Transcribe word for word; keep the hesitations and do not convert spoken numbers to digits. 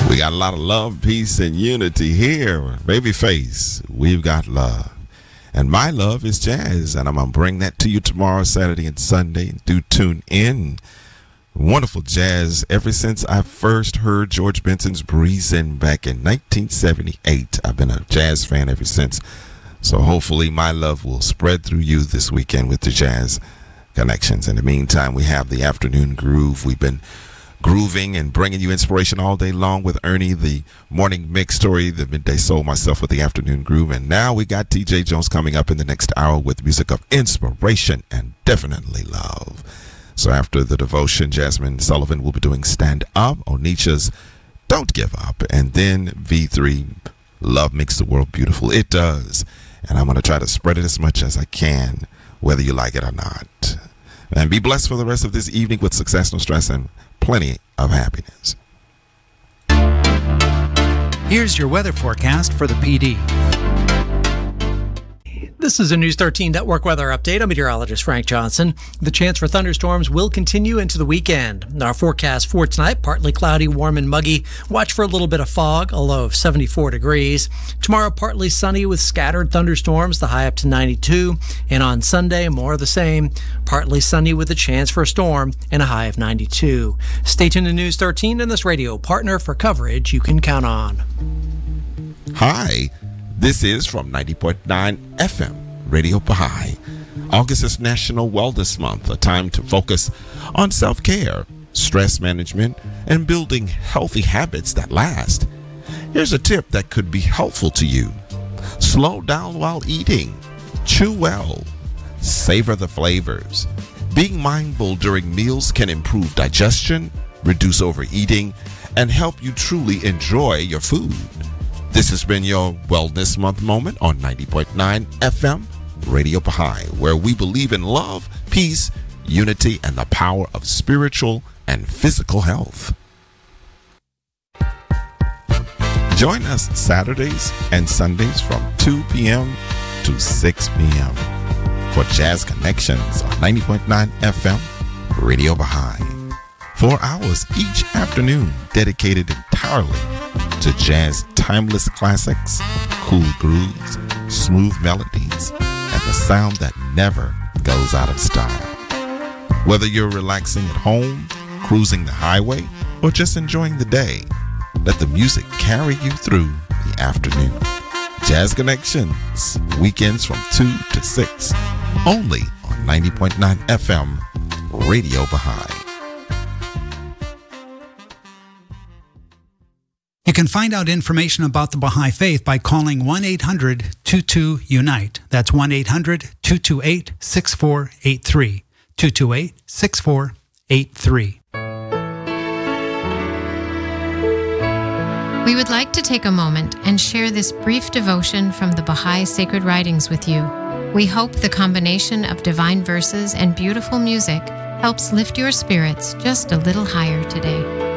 We got a lot of love, peace, and unity here. Babyface, we've got love. And my love is jazz, and I'm going to bring that to you tomorrow, Saturday and Sunday. Do tune in. Wonderful jazz. Ever since I first heard George Benson's Breezin' back in nineteen seventy-eight, I've been a jazz fan ever since. So hopefully my love will spread through you this weekend with the jazz connections. In the meantime, we have the afternoon groove. We've been grooving and bringing you inspiration all day long with Ernie, the morning mix story, the midday soul, myself with the afternoon groove. And now we got T J Jones coming up in the next hour with music of inspiration and definitely love. So after the devotion, Jasmine Sullivan will be doing Stand Up, Onitsha's Don't Give Up, and then V three, Love Makes the World Beautiful. It does. And I'm going to try to spread it as much as I can, whether you like it or not. And be blessed for the rest of this evening with success, no stress, and plenty of happiness. Here's your weather forecast for the P D. This is a News thirteen Network weather update. I'm meteorologist Frank Johnson. The chance for thunderstorms will continue into the weekend. Our forecast for tonight, partly cloudy, warm and muggy. Watch for a little bit of fog, a low of seventy-four degrees. Tomorrow, partly sunny with scattered thunderstorms, the high up to ninety-two. And on Sunday, more of the same, partly sunny with a chance for a storm and a high of ninety-two. Stay tuned to News thirteen and this radio partner for coverage you can count on. Hi. This is from ninety point nine F M, Radio Baha'i. August is National Wellness Month, a time to focus on self-care, stress management, and building healthy habits that last. Here's a tip that could be helpful to you. Slow down while eating. Chew well. Savor the flavors. Being mindful during meals can improve digestion, reduce overeating, and help you truly enjoy your food. This has been your Wellness Month moment on ninety point nine F M, Radio Baha'i, where we believe in love, peace, unity, and the power of spiritual and physical health. Join us Saturdays and Sundays from two p.m. to six p.m. for Jazz Connections on ninety point nine F M, Radio Baha'i. Four hours each afternoon dedicated entirely to jazz timeless classics, cool grooves, smooth melodies, and the sound that never goes out of style. Whether you're relaxing at home, cruising the highway, or just enjoying the day, let the music carry you through the afternoon. Jazz Connections, weekends from two to six, only on ninety point nine F M, Radio Baha'i. You can find out information about the Baha'i Faith by calling one eight hundred two two unite. That's one eight hundred two two eight six four eight three. two two eight six four eight three. We would like to take a moment and share this brief devotion from the Baha'i Sacred Writings with you. We hope the combination of divine verses and beautiful music helps lift your spirits just a little higher today.